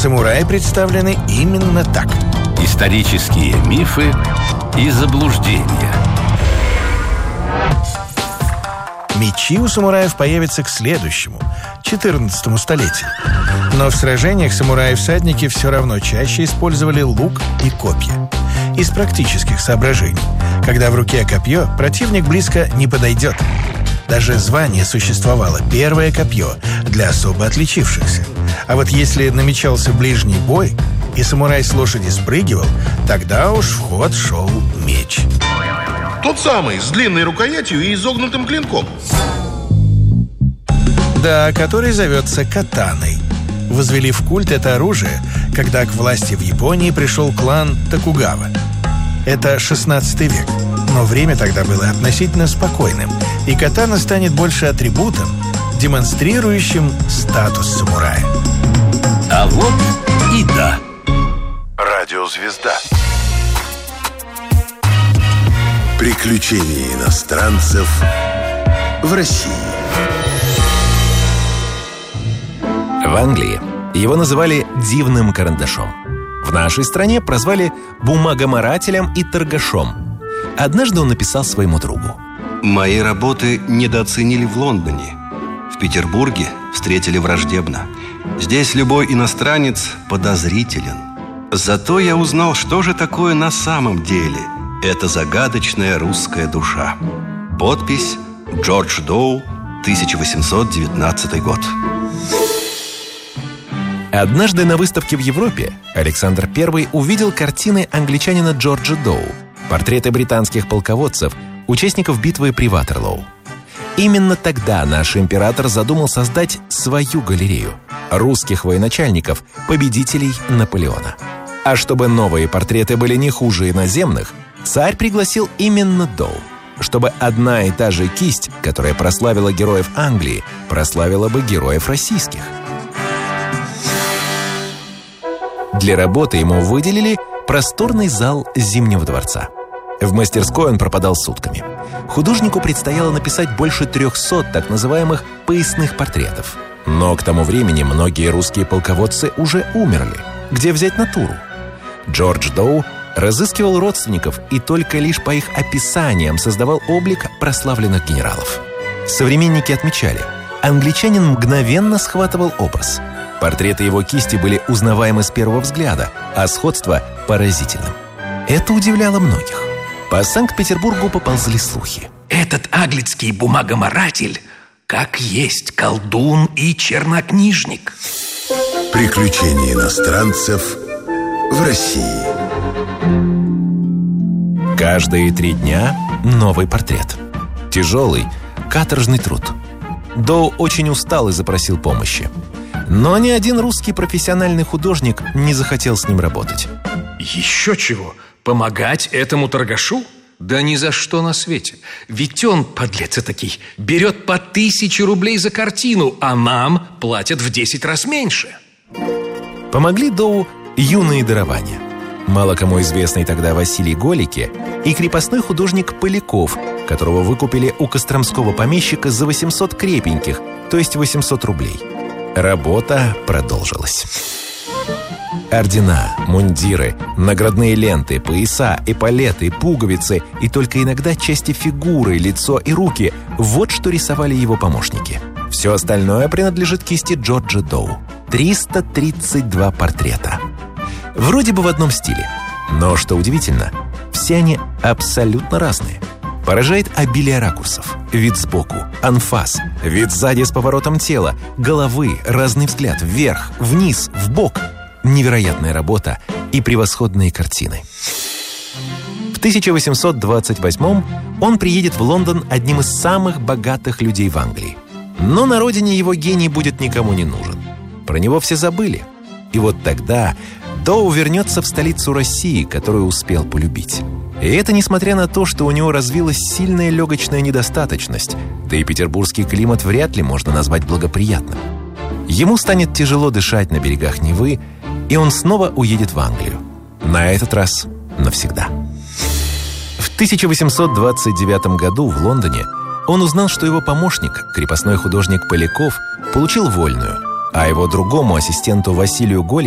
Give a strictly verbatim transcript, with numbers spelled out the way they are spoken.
самураи представлены именно так. Исторические мифы и заблуждения. Мечи у самураев появятся к следующему, четырнадцатому столетию. Но в сражениях самураи-всадники все равно чаще использовали лук и копья. Из практических соображений. Когда в руке копье, противник близко не подойдет. Даже звание существовало «первое копье» для особо отличившихся. А вот если намечался ближний бой, и самурай с лошади спрыгивал, тогда уж в ход шел меч. Тот самый, с длинной рукоятью и изогнутым клинком. Да, который зовется катаной. Возвели в культ это оружие, когда к власти в Японии пришел клан Токугава. Это шестнадцатый век, но время тогда было относительно спокойным, и катана станет больше атрибутом, демонстрирующим статус самурая. А вот и да. Радиозвезда. Приключения иностранцев в России. В Англии его называли «дивным карандашом». В нашей стране прозвали «бумагоморателем» и «торгашом». Однажды он написал своему другу: «Мои работы недооценили в Лондоне. В Петербурге встретили враждебно. Здесь любой иностранец подозрителен. Зато я узнал, что же такое на самом деле эта загадочная русская душа». Подпись «Джордж Доу, тысяча восемьсот девятнадцатый год». Однажды на выставке в Европе Александр Первый увидел картины англичанина Джорджа Доу, портреты британских полководцев, участников битвы при Ватерлоу. Именно тогда наш император задумал создать свою галерею русских военачальников, победителей Наполеона. А чтобы новые портреты были не хуже иноземных, царь пригласил именно Доу, чтобы одна и та же кисть, которая прославила героев Англии, прославила бы героев российских. Для работы ему выделили просторный зал Зимнего дворца. В мастерской он пропадал сутками. Художнику предстояло написать больше трехсот так называемых поясных портретов. Но к тому времени многие русские полководцы уже умерли. Где взять натуру? Джордж Доу разыскивал родственников и только лишь по их описаниям создавал облик прославленных генералов. Современники отмечали, англичанин мгновенно схватывал образ. Портреты его кисти были узнаваемы с первого взгляда, а сходство поразительным. Это удивляло многих. По Санкт-Петербургу поползли слухи. Этот аглицкий бумагоморатель как есть колдун и чернокнижник. Приключения иностранцев в России. Каждые три дня новый портрет. Тяжелый, каторжный труд. Доу очень устал и запросил помощи. Но ни один русский профессиональный художник не захотел с ним работать. Еще чего? Помогать этому торгашу? Да ни за что на свете. Ведь он, подлец этакий, берет по тысяче рублей за картину, а нам платят в десять раз меньше. Помогли Доу юные дарования. Мало кому известный тогда Василий Голики и крепостной художник Поляков, которого выкупили у костромского помещика за восемьсот крепеньких, то есть восемьсот рублей. Работа продолжилась. Ордена, мундиры, наградные ленты, пояса, эполеты, пуговицы и только иногда части фигуры, лицо и руки – вот что рисовали его помощники. Все остальное принадлежит кисти Джорджа Доу. триста тридцать два портрета. Вроде бы в одном стиле, но, что удивительно, все они абсолютно разные. Поражает обилие ракурсов, вид сбоку, анфас, вид сзади с поворотом тела, головы, разный взгляд вверх, вниз, вбок. Невероятная работа и превосходные картины. В тысяча восемьсот двадцать восьмом он приедет в Лондон одним из самых богатых людей в Англии. Но на родине его гений будет никому не нужен. Про него все забыли. И вот тогда Доу вернется в столицу России, которую успел полюбить. И это несмотря на то, что у него развилась сильная легочная недостаточность, да и петербургский климат вряд ли можно назвать благоприятным. Ему станет тяжело дышать на берегах Невы, и он снова уедет в Англию. На этот раз навсегда. В тысяча восемьсот двадцать девятом году в Лондоне он узнал, что его помощник, крепостной художник Поляков, получил вольную, а его другому ассистенту Василию Голику